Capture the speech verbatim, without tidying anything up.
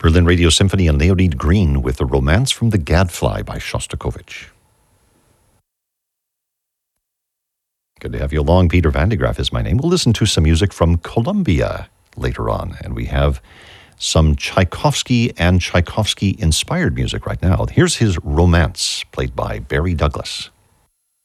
Berlin Radio Symphony and Leonid Green with The Romance from the Gadfly by Shostakovich. Good to have you along. Peter Van de Graaff is my name. We'll listen to some music from Colombia later on, and we have some Tchaikovsky and Tchaikovsky-inspired music right now. Here's his Romance, played by Barry Douglas.